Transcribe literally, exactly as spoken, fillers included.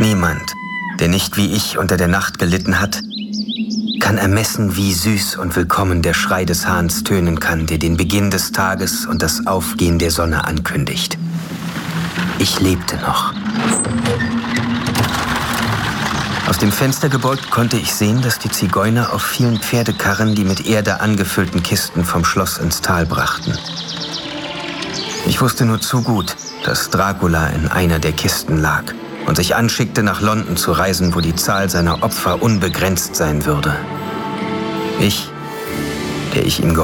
Niemand, der nicht wie ich unter der Nacht gelitten hat, kann ermessen, wie süß und willkommen der Schrei des Hahns tönen kann, der den Beginn des Tages und das Aufgehen der Sonne ankündigt. Ich lebte noch. Aus dem Fenster gebeugt konnte ich sehen, dass die Zigeuner auf vielen Pferdekarren die mit Erde angefüllten Kisten vom Schloss ins Tal brachten. Ich wusste nur zu gut, dass Dracula in einer der Kisten lag und sich anschickte, nach London zu reisen, wo die Zahl seiner Opfer unbegrenzt sein würde. Ich, der ich ihm geholfen